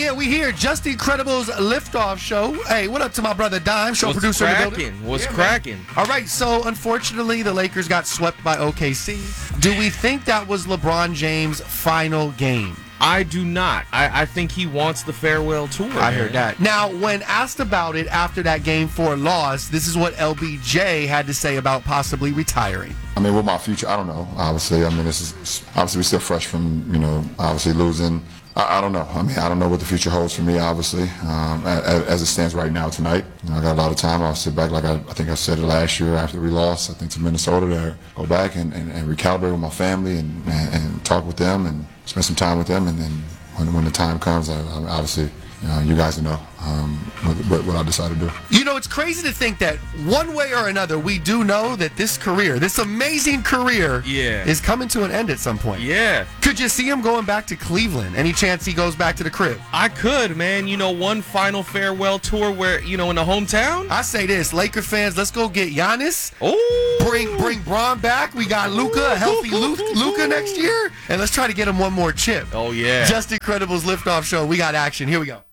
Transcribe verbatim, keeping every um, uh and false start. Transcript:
yeah, we here. Just Incredible's Liftoff Show. Hey, what up to my brother Dime, show What's producer cracking? in the building? What's yeah, cracking? All right, so unfortunately, the Lakers got swept by O K C. Do we think that was LeBron James' final game? I do not. I, I think he wants the farewell tour. I man. heard that. Now, when asked about it after that game four loss, this is what L B J had to say about possibly retiring. I mean, with my future, I don't know. Obviously, I mean, this is obviously we're still fresh from, you know, obviously losing. I, I don't know. I mean, I don't know what the future holds for me, obviously, um, as, as it stands right now tonight. You know, I got a lot of time. I'll sit back, like I, I think I said it last year after we lost, I think, to Minnesota, to go back and, and, and recalibrate with my family and, and, and talk with them and spend some time with them. And then when, when the time comes, I, I obviously, you know, you guys know um, what, what I decide to do. You know, it's crazy to think that one way or another, we do know that this career, this amazing career, Yeah. is coming to an end at some point. Yeah. Could you see him going back to Cleveland? Any chance he goes back to the crib? I could, man. You know, one final farewell tour where, you know, in the hometown. I say this, Laker fans, let's go get Giannis. Oh. Bring bring Bron back. We got Luka, a healthy Luka next year. And let's try to get him one more chip. Oh, yeah. Just Incredible's Liftoff Show. We got action. Here we go.